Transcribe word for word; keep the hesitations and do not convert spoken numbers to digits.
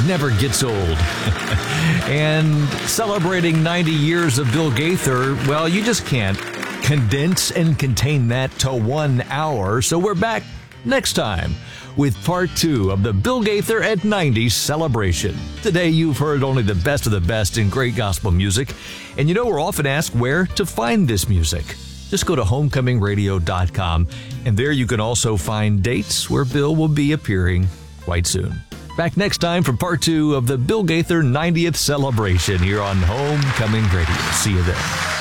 never gets old. And celebrating ninety years of Bill Gaither, well, you just can't condense and contain that to one hour. So we're back next time with part two of the Bill Gaither at ninety celebration. Today you've heard only the best of the best in great gospel music. And you know, we're often asked where to find this music. Just go to homecoming radio dot com, and there you can also find dates where Bill will be appearing quite soon. Back next time for part two of the Bill Gaither ninetieth celebration here on Homecoming Radio. See you then.